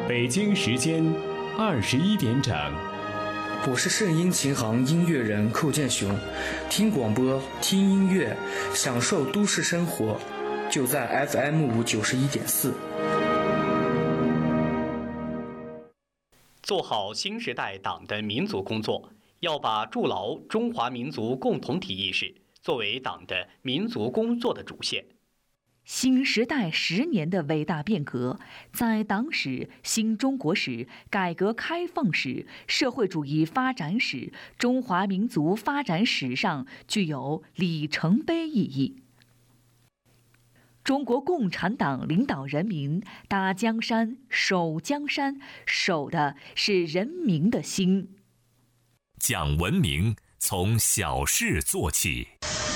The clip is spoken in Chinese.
北京时间21点整。 我是圣音琴行音乐人寇建雄，听广播，听音乐，享受都市生活，就在 FM91.4。 做好新时代党的民族工作，要把筑牢中华民族共同体意识作为党的民族工作的主线。 新时代10年的伟大变革，在党史、新中国史、改革开放史、社会主义发展史、中华民族发展史上具有里程碑意义。中国共产党领导人民打江山、守江山，守的是人民的心。 讲文明，从小事做起。